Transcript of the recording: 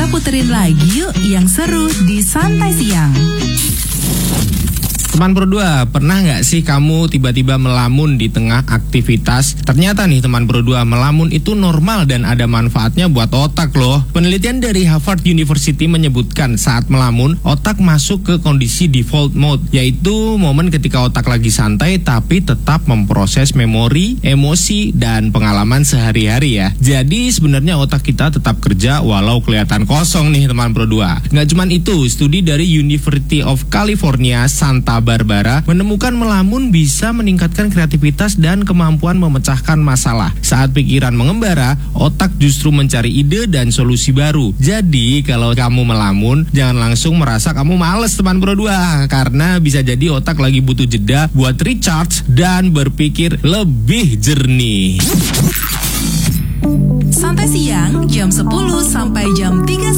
Kita puterin lagi yuk yang seru di Santai Siang. Teman Pro 2, pernah nggak sih kamu tiba-tiba melamun di tengah aktivitas? Ternyata nih teman Pro 2, melamun itu normal dan ada manfaatnya buat otak loh. Penelitian dari Harvard University menyebutkan saat melamun, otak masuk ke kondisi default mode, yaitu momen ketika otak lagi santai tapi tetap memproses memori, emosi, dan pengalaman sehari-hari ya. Jadi sebenarnya otak kita tetap kerja walau kelihatan kosong nih teman Pro 2. Nggak cuman itu, studi dari University of California, Santa Barbara menemukan melamun bisa meningkatkan kreativitas dan kemampuan memecahkan masalah. Saat pikiran mengembara, otak justru mencari ide dan solusi baru. Jadi kalau kamu melamun, jangan langsung merasa kamu males teman Pro 2, karena bisa jadi otak lagi butuh jeda buat recharge dan berpikir lebih jernih. Santai Siang jam 10 sampai jam 3